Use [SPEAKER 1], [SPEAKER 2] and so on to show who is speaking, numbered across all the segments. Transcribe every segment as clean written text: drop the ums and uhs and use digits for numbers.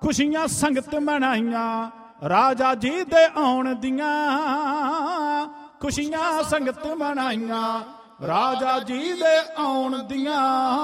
[SPEAKER 1] खुशियां संगत मनाइयां राजा जी दे आउण दियां, खुशियां संगत मनाइयां राजा जी दे आउण दियां।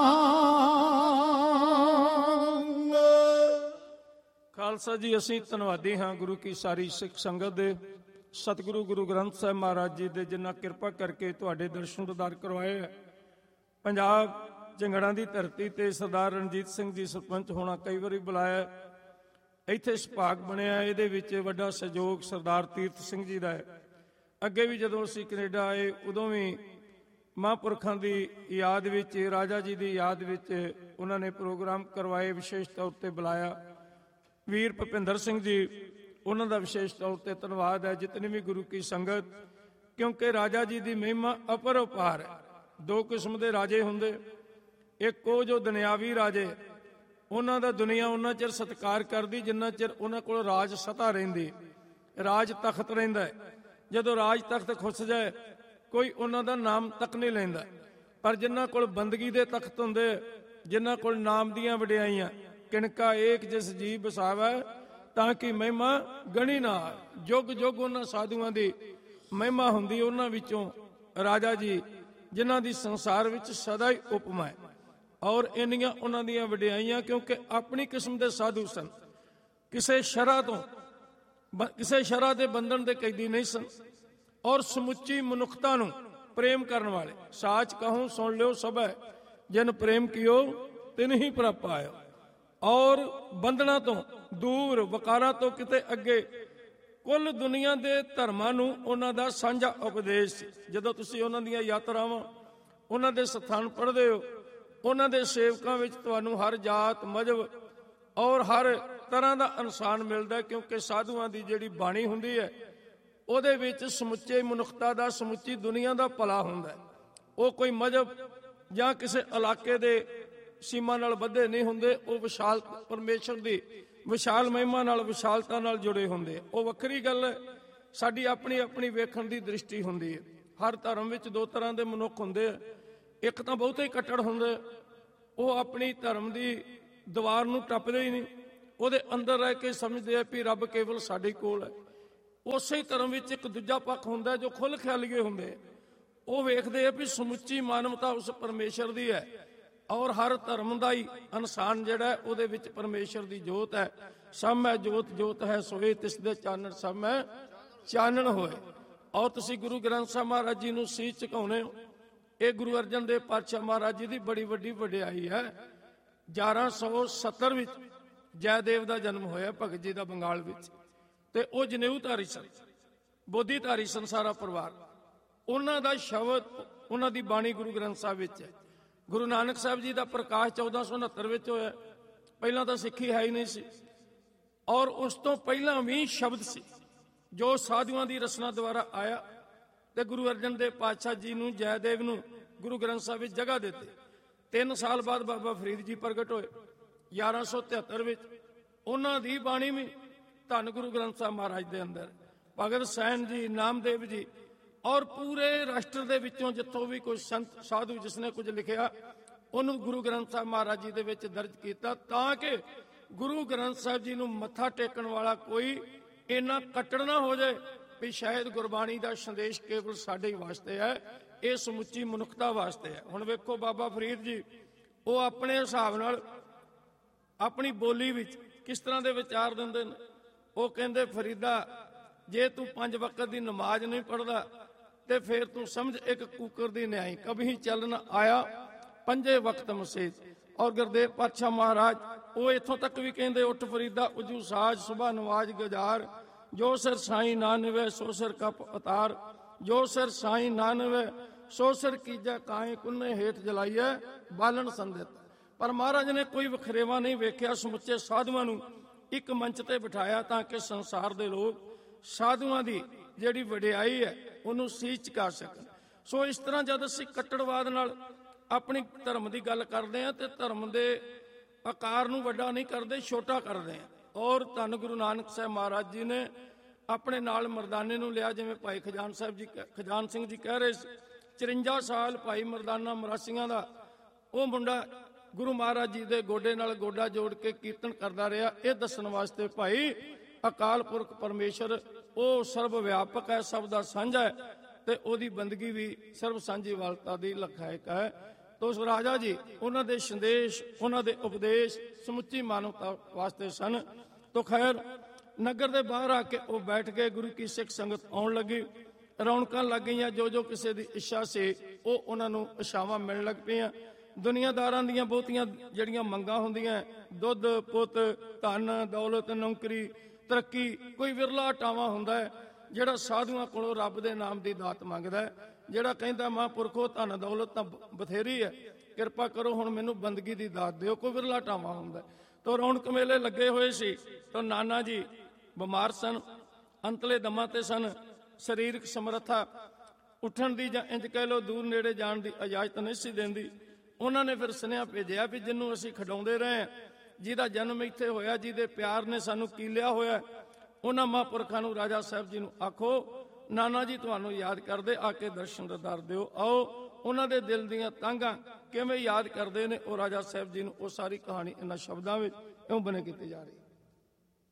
[SPEAKER 2] खालसा जी असीं धन्नवादी हाँ गुरु की सारी सिख संगत दे, सतगुरु गुरु ग्रंथ साहिब महाराज जी दे जिन्ना किरपा करके तुहाडे दर्शन दीदार करवाए है। पंजाब झंगड़ा की धरती ते सरदार रणजीत सिंह जी सरपंच होना कई बारी बुलाया, इत्थे सुभाग बनिया। इहदे विच वड्डा सहयोग सरदार तीरथ सिंह जी दा है। अगे भी जदों असीं कनेडा आए उदों भी महापुरखां की याद विच, राजा जी की याद विच उन्होंने प्रोग्राम करवाए, विशेष तौर पर बुलाया। वीर भुपिंदर सिंह जी उन्हों का विशेष तौर पर धन्यवाद है, जितनी भी गुरु की संगत, क्योंकि राजा जी की महिमा अपरपार है। दो किस्म के राजे होंदे, एक वो जो दुनियावी राजे, उन्हों का दुनिया उन्ना चिर सत्कार करती जिन्ना चिर उन्होंने को राज सत्ता रहिंदी, राज तख्त रहिंदा है। जदों राज तख्त खुस जाए कोई उन्हों का नाम तक नहीं लैंदा, पर जिन्हां कोल बंदगी दे तख्त हुंदे, जिन्हां कोल नाम दियां वडियाइयां, किणका एक जिस जी बसावै ताकि महिमा गणी ना। जुग जुग उन्हां साधुआं दी महिमा हुंदी, उन्हां विचों राजा जी जिन्हां दी संसार विच सदा ही उपमा है। और इन्नियां उन्हां दियां वडियाइयां, क्योंकि अपनी किस्म के साधु सन, किसी शरह तो किसी शरह के बंधन के कैदी नहीं सन, और समुची मनुखता नूं प्रेम करने वाले। साच कहूं सुन लियो सब है, जिन प्रेम कियो तिन ही प्रभ पायो। और बंधना तो दूर, वकारा तो किते अगे, कुल दुनिया के धर्मां नूं उन्हां दा सांझा उपदेश। जदों तुसीं उन्हां दीयां यात्रावां, उन्हां दे सथान पढ़दे हो, उन्हां दे सेवकां विच तुहानूं हर जात मजहब और हर तरह का इंसान मिलता है, क्योंकि साधुआं दी जिहड़ी बाणी हुंदी है ਉਹਦੇ ਵਿੱਚ ਸਮੁੱਚੇ ਮਨੁੱਖਤਾ ਦਾ, ਸਮੁੱਚੀ ਦੁਨੀਆ ਦਾ ਭਲਾ ਹੁੰਦਾ ਹੈ। ਉਹ ਕੋਈ ਮਜ਼ਹਬ ਜਾਂ ਕਿਸੇ ਇਲਾਕੇ ਦੇ ਸੀਮਾ ਨਾਲ ਬੱਧੇ ਨਹੀਂ ਹੁੰਦੇ, ਉਹ ਵਿਸ਼ਾਲ ਪਰਮੇਸ਼ਰ ਦੀ ਵਿਸ਼ਾਲ ਮਹਿਮਾ ਨਾਲ, ਵਿਸ਼ਾਲਤਾ ਨਾਲ ਜੁੜੇ ਹੁੰਦੇ। ਉਹ ਵੱਖਰੀ ਗੱਲ ਹੈ, ਸਾਡੀ ਆਪਣੀ ਆਪਣੀ ਵੇਖਣ ਦੀ ਦ੍ਰਿਸ਼ਟੀ ਹੁੰਦੀ ਹੈ। ਹਰ ਧਰਮ ਵਿੱਚ ਦੋ ਤਰ੍ਹਾਂ ਦੇ ਮਨੁੱਖ ਹੁੰਦੇ ਆ। ਇੱਕ ਤਾਂ ਬਹੁਤੇ ਕੱਟੜ ਹੁੰਦੇ, ਉਹ ਆਪਣੀ ਧਰਮ ਦੀ ਦੀਵਾਰ ਨੂੰ ਟੱਪਦੇ ਹੀ ਨਹੀਂ, ਉਹਦੇ ਅੰਦਰ ਰਹਿ ਕੇ ਸਮਝਦੇ ਆ ਵੀ ਰੱਬ ਕੇਵਲ ਸਾਡੇ ਕੋਲ ਹੈ। ਉਸੇ ਧਰਮ ਵਿੱਚ ਇੱਕ ਦੂਜਾ ਪੱਖ ਹੁੰਦਾ ਜੋ ਖੁੱਲ੍ਹ ਖਿਆਲੀਏ ਹੁੰਦੇ, ਉਹ ਵੇਖਦੇ ਆ ਵੀ ਸਮੁੱਚੀ ਮਾਨਵਤਾ ਉਸ ਪਰਮੇਸ਼ਰ ਦੀ ਹੈ, ਔਰ ਹਰ ਧਰਮ ਦਾ ਹੀ ਇਨਸਾਨ ਜਿਹੜਾ ਉਹਦੇ ਵਿੱਚ ਪਰਮੇਸ਼ਰ ਦੀ ਜੋਤ ਹੈ। ਸਭ ਮੈਂ ਜੋਤ ਜੋਤ ਹੈ ਸੋਏ, ਤਿਸ ਦੇ ਚਾਨਣ ਸਭ ਮੈਂ ਚਾਨਣ ਹੋਏ। ਔਰ ਤੁਸੀਂ ਗੁਰੂ ਗ੍ਰੰਥ ਸਾਹਿਬ ਮਹਾਰਾਜ ਜੀ ਨੂੰ ਸੀਸ ਝੁਕਾਉਂਦੇ ਹੋ। ਇਹ ਗੁਰੂ ਅਰਜਨ ਦੇਵ ਪਾਤਸ਼ਾਹ ਮਹਾਰਾਜ ਜੀ ਦੀ ਬੜੀ ਵੱਡੀ ਵਡਿਆਈ ਹੈ। 1170 ਵਿੱਚ ਜੈਦੇਵ ਦਾ ਜਨਮ ਹੋਇਆ ਭਗਤ ਜੀ ਦਾ ਬੰਗਾਲ ਵਿੱਚ, ਤੇ ਉਹ ਜਨੇਊ ਧਾਰੀ ਸਨ, ਬੋਧੀ ਧਾਰੀ ਸਨ ਸਾਰਾ ਪਰਿਵਾਰ। ਉਹਨਾਂ ਦਾ ਸ਼ਬਦ, ਉਹਨਾਂ ਦੀ ਬਾਣੀ ਗੁਰੂ ਗ੍ਰੰਥ ਸਾਹਿਬ ਵਿੱਚ ਹੈ। ਗੁਰੂ ਨਾਨਕ ਸਾਹਿਬ ਜੀ ਦਾ ਪ੍ਰਕਾਸ਼ 1469 ਵਿੱਚ ਹੋਇਆ। ਪਹਿਲਾਂ ਤਾਂ ਸਿੱਖੀ ਹੈ ਹੀ ਨਹੀਂ ਸੀ, ਔਰ ਉਸ ਤੋਂ ਪਹਿਲਾਂ ਵੀ ਸ਼ਬਦ ਸੀ ਜੋ ਸਾਧੂਆਂ ਦੀ ਰਚਨਾ ਦੁਆਰਾ ਆਇਆ, ਤੇ ਗੁਰੂ ਅਰਜਨ ਦੇਵ ਪਾਤਸ਼ਾਹ ਜੀ ਨੂੰ, ਜੈਦੇਵ ਨੂੰ ਗੁਰੂ ਗ੍ਰੰਥ ਸਾਹਿਬ ਵਿੱਚ ਜਗ੍ਹਾ ਦਿੱਤੀ। 3 ਸਾਲ ਬਾਅਦ ਬਾਬਾ ਫਰੀਦ ਜੀ ਪ੍ਰਗਟ ਹੋਏ 1173 ਵਿੱਚ। ਉਹਨਾਂ ਦੀ ਬਾਣੀ ਵੀ ਧੰਨ ਗੁਰੂ ਗ੍ਰੰਥ ਸਾਹਿਬ ਮਹਾਰਾਜ ਦੇ ਅੰਦਰ ਭਗਤ ਸੈਨ ਜੀ, ਨਾਮਦੇਵ ਜੀ, ਔਰ ਪੂਰੇ ਰਾਸ਼ਟਰ ਦੇ ਵਿੱਚੋਂ ਜਿੱਥੋਂ ਵੀ ਕੋਈ ਸੰਤ ਸਾਧੂ ਜਿਸਨੇ ਕੁਝ ਲਿਖਿਆ, ਉਹਨੂੰ ਗੁਰੂ ਗ੍ਰੰਥ ਸਾਹਿਬ ਮਹਾਰਾਜ ਜੀ ਦੇ ਵਿੱਚ ਦਰਜ ਕੀਤਾ, ਤਾਂ ਕਿ ਗੁਰੂ ਗ੍ਰੰਥ ਸਾਹਿਬ ਜੀ ਨੂੰ ਮੱਥਾ ਟੇਕਣ ਵਾਲਾ ਕੋਈ ਇੰਨਾ ਕੱਟੜ ਨਾ ਹੋ ਜਾਏ ਵੀ ਸ਼ਾਇਦ ਗੁਰਬਾਣੀ ਦਾ ਸੰਦੇਸ਼ ਕੇਵਲ ਸਾਡੇ ਹੀ ਵਾਸਤੇ ਹੈ, ਇਹ ਸਮੁੱਚੀ ਮਨੁੱਖਤਾ ਵਾਸਤੇ ਹੈ। ਹੁਣ ਵੇਖੋ ਬਾਬਾ ਫਰੀਦ ਜੀ, ਉਹ ਆਪਣੇ ਹਿਸਾਬ ਨਾਲ ਆਪਣੀ ਬੋਲੀ ਵਿੱਚ ਕਿਸ ਤਰ੍ਹਾਂ ਦੇ ਵਿਚਾਰ ਦਿੰਦੇ ਨੇ। ਉਹ ਕਹਿੰਦੇ, ਫਰੀਦਾ ਜੇ ਤੂੰ 5 ਵਕਤ ਦੀ ਨਮਾਜ਼ ਨਹੀਂ ਪੜ੍ਹਦਾ ਤੇ ਫਿਰ ਤੂੰ ਸਮਝ ਇੱਕ ਕੂਕਰ ਦੀ ਨਿਆਈ, ਕਭੀ ਚੱਲ ਨਾ ਆਇਆ 5 ਵਕਤ ਮਸਜਿਦ। ਔਰ ਗੁਰਦੇਵ ਪਾਤਸ਼ਾਹ ਮਹਾਰਾਜ ਉਹ ਇੱਥੋਂ ਤੱਕ ਵੀ ਕਹਿੰਦੇ, ਉੱਠ ਫਰੀਦਾ ਉਜੂ ਸਾਜ ਸੁਬਾ ਨਵਾਜ ਗਜਾਰ, ਜੋ ਸਿਰ ਸਾਈਂ ਨਾ ਨਿਵੇ ਸੋ ਸਿਰ ਕਪ ਉਤਾਰ, ਜੋ ਸਿਰ ਸਾਈਂ ਨਾ ਨਿਵੇ ਸੋ ਸਿਰ ਕੀਜੈ ਕਾਏ, ਕੁੰਨੇ ਹੇਠ ਜਲਾਈਐ ਬਾਲਣ ਸੰਦਿਤ। ਪਰ ਮਹਾਰਾਜ ਨੇ ਕੋਈ ਵਖਰੇਵਾ ਨਹੀਂ ਵੇਖਿਆ, ਸਮੁੱਚੇ ਸਾਧੂਆਂ ਨੂੰ ਇੱਕ ਮੰਚ ਤੇ ਬਿਠਾਇਆ ਤਾਂ ਕਿ ਸੰਸਾਰ ਦੇ ਲੋਕ ਸਾਧੂਆਂ ਦੀ ਜਿਹੜੀ ਵਡਿਆਈ ਹੈ ਉਹਨੂੰ ਸੀਸ ਝੁਕਾ ਸਕਣ। ਸੋ ਇਸ ਤਰ੍ਹਾਂ ਜਦ ਅਸੀਂ ਕੱਟੜਵਾਦ ਨਾਲ ਆਪਣੀ ਧਰਮ ਦੀ ਗੱਲ ਕਰਦੇ ਹਾਂ ਤੇ ਧਰਮ ਦੇ ਆਕਾਰ ਨੂੰ ਵੱਡਾ ਨਹੀਂ ਕਰਦੇ, ਛੋਟਾ ਕਰਦੇ ਹਾਂ। ਔਰ ਧੰਨ ਗੁਰੂ ਨਾਨਕ ਸਾਹਿਬ ਮਹਾਰਾਜ ਜੀ ਨੇ ਆਪਣੇ ਨਾਲ ਮਰਦਾਨੇ ਨੂੰ ਲਿਆ, ਜਿਵੇਂ ਭਾਈ ਖਜਾਨ ਸਿੰਘ ਜੀ ਕਹਿ ਰਹੇ ਸੀ। 54 ਸਾਲ ਭਾਈ ਮਰਦਾਨਾ ਮਰਾਸੀਆਂ ਦਾ ਉਹ ਮੁੰਡਾ ਗੁਰੂ ਮਹਾਰਾਜ ਜੀ ਦੇ ਗੋਡੇ ਨਾਲ ਗੋਡਾ ਜੋੜ ਕੇ ਕੀਰਤਨ ਕਰਦਾ ਰਿਹਾ। ਇਹ ਦੱਸਣ ਵਾਸਤੇ ਭਾਈ ਅਕਾਲ ਪੁਰਖ ਪਰਮੇਸ਼ਰ ਉਹ ਸਰਬ ਵਿਆਪਕ ਹੈ, ਸਭ ਦਾ ਸਾਂਝਾ ਹੈ ਤੇ ਉਹਦੀ ਬੰਦਗੀ ਵੀ ਸਰਬ ਸਾਂਝੀ ਵਾਲਤਾ ਦੀ ਲਖਾਇਕ ਹੈ। ਤੋ ਉਸ ਰਾਜਾ ਜੀ ਉਹਨਾਂ ਦੇ ਸੰਦੇਸ਼, ਉਹਨਾਂ ਦੇ ਉਪਦੇਸ਼ ਸਮੁੱਚੀ ਮਾਨਵਤਾ ਵਾਸਤੇ ਸਨ। ਤੋ ਖੈਰ ਨਗਰ ਦੇ ਬਾਹਰ ਆ ਕੇ ਉਹ ਬੈਠ ਕੇ ਗੁਰੂ ਕੀ ਸਿੱਖ ਸੰਗਤ ਆਉਣ ਲੱਗੀ, ਰੌਣਕਾਂ ਲੱਗ ਗਈਆਂ। ਜੋ ਜੋ ਕਿਸੇ ਦੀ ਇੱਛਾ ਸੀ ਉਹ ਉਹਨਾਂ ਨੂੰ ਇਛਾਵਾਂ ਮਿਲਣ ਲੱਗ ਪਈਆਂ। ਦੁਨੀਆਦਾਰਾਂ ਦੀਆਂ ਬਹੁਤੀਆਂ ਜਿਹੜੀਆਂ ਮੰਗਾਂ ਹੁੰਦੀਆਂ, ਦੁੱਧ ਪੁੱਤ, ਧਨ ਦੌਲਤ, ਨੌਕਰੀ, ਤਰੱਕੀ, ਕੋਈ ਵਿਰਲਾ ਟਾਵਾ ਹੁੰਦਾ ਹੈ ਜਿਹੜਾ ਸਾਧੂਆਂ ਕੋਲੋਂ ਰੱਬ ਦੇ ਨਾਮ ਦੀ ਦਾਤ ਮੰਗਦਾ ਹੈ, ਜਿਹੜਾ ਕਹਿੰਦਾ ਮਹਾਂਪੁਰਖੋ ਧਨ ਦੌਲਤ ਤਾਂ ਬਥੇਰੀ ਹੈ, ਕਿਰਪਾ ਕਰੋ ਹੁਣ ਮੈਨੂੰ ਬੰਦਗੀ ਦੀ ਦਾਤ ਦਿਓ। ਕੋਈ ਵਿਰਲਾ ਟਾਵਾ ਹੁੰਦਾ। ਤੋ ਰੌਣਕ ਮੇਲੇ ਲੱਗੇ ਹੋਏ ਸੀ। ਤੋ ਨਾਨਾ ਜੀ ਬਿਮਾਰ ਸਨ, ਅੰਤਲੇ ਦਮਾਂ ਤੇ ਸਨ, ਸਰੀਰਕ ਸਮਰੱਥਾ ਉੱਠਣ ਦੀ ਜਾਂ ਇੰਜ ਕਹਿ ਲਓ ਦੂਰ ਨੇੜੇ ਜਾਣ ਦੀ ਇਜਾਜ਼ਤ ਨਹੀਂ ਸੀ ਦਿੰਦੀ। ਉਹਨਾਂ ਨੇ ਫਿਰ ਸੁਨੇਹਾ ਭੇਜਿਆ ਵੀ ਜਿਹਨੂੰ ਅਸੀਂ ਖਿਡਾਉਂਦੇ ਰਹੇ, ਜਿਹਦਾ ਜਨਮ ਇੱਥੇ ਹੋਇਆ, ਜਿਹਦੇ ਪਿਆਰ ਨੇ ਸਾਨੂੰ ਕੀਲਿਆ ਹੋਇਆ, ਉਹਨਾਂ ਮਹਾਂਪੁਰਖਾਂ ਨੂੰ ਰਾਜਾ ਸਾਹਿਬ ਜੀ ਨੂੰ ਆਖੋ ਨਾਨਾ ਜੀ ਤੁਹਾਨੂੰ ਯਾਦ ਕਰਦੇ, ਆ ਕੇ ਦਰਸ਼ਨ ਦਿਦਾਰ ਦਿਓ। ਆਓ ਉਹਨਾਂ ਦੇ ਦਿਲ ਦੀਆਂ ਤਾਂਘਾਂ ਕਿਵੇਂ ਯਾਦ ਕਰਦੇ ਨੇ ਉਹ ਰਾਜਾ ਸਾਹਿਬ ਜੀ ਨੂੰ, ਉਹ ਸਾਰੀ ਕਹਾਣੀ ਇਹਨਾਂ ਸ਼ਬਦਾਂ ਵਿੱਚ ਇਉਂ ਬਣੇ ਕੀਤੀ ਜਾ ਰਹੀ ਹੈ।